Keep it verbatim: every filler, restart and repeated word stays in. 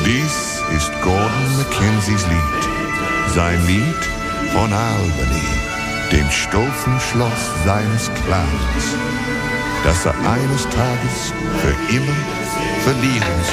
Dies ist Gordon Mackenzies Lied. Sein Lied von Albany, dem stolzen Schloss seines Clans, das er eines Tages für immer verlieren